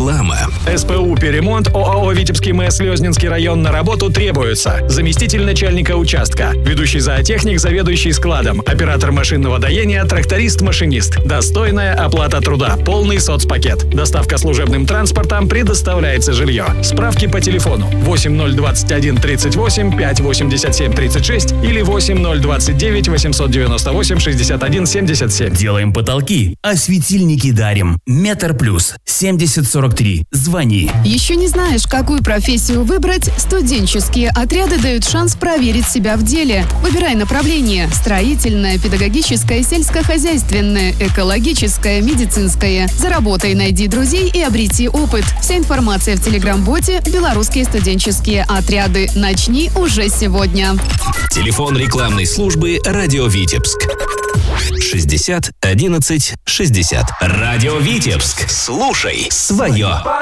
Реклама. СПУ «Перемонт», ОАО «Витебский МС», Слёзнинский район на работу требуется. Заместитель начальника участка, ведущий зоотехник, заведующий складом, оператор машинного доения, тракторист-машинист. Достойная оплата труда, полный соцпакет. Доставка служебным транспортом, предоставляется жилье. Справки по телефону 8021 38 587 36 или 8029 898 61 77. Делаем потолки, а светильники дарим. Метр плюс 7043. Звони. Еще не знаешь, какую профессию выбрать? Студенческие отряды дают шанс проверить себя в деле. Выбирай направление: строительное, педагогическое, сельскохозяйственное, экологическое, медицинское. Заработай, найди друзей и обрети опыт. Вся информация в телеграм-боте «Белорусские студенческие отряды». Начни уже сегодня. Телефон рекламной службы «Радио Витебск». 60 11 60. Радио Витебск. Слушай свое.